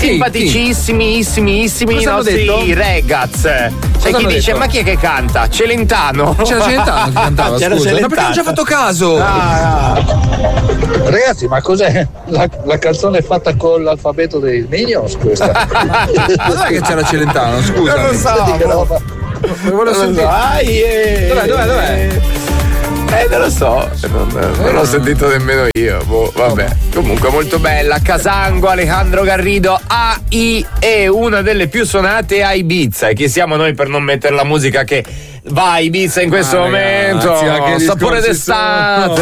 simpaticissimi i nostri ragazzi. C'è chi dice: ma chi è che canta? Celentano. C'era Celentano che cantava, scusa. Ma perché non ci ha fatto caso? Ragazzi, ma cos'è? La canzone fatta con l'alfabeto dei Minions questa? Ma dov'è che c'era Celentano? Scusa. Non lo so. Volevo sentire. Dov'è? Non lo so, non l'ho sentito nemmeno io. Vabbè. Comunque molto bella. Casango, Alejandro Garrido, AIE, una delle più suonate a Ibiza. E chi siamo noi per non mettere la musica che va a Ibiza in questo momento? Ragazzi, Sapore d'estate.